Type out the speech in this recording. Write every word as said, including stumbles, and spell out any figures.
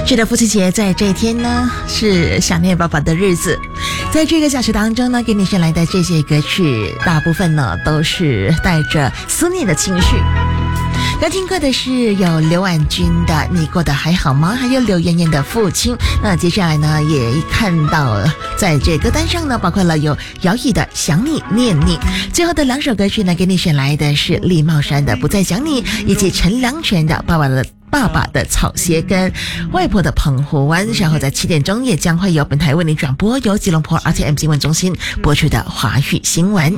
是的，父亲节在这一天呢，是想念爸爸的日子。在这个小时当中呢，给你选来的这些歌曲，大部分呢都是带着思念的情绪。刚听过的是有刘婉君的《你过得还好吗》，还有刘妍妍的《父亲》。那接下来呢，也看到在这歌单上呢，包括了有姚毅的《想你念你》。最后的两首歌曲呢，给你选来的是李茂山的《不再想你》，以及陈良泉的《爸爸的爸爸的草鞋》跟外婆的澎湖湾。然后在七点钟也将会有本台为你转播由吉隆坡 R T M 新闻中心播出的华语新闻。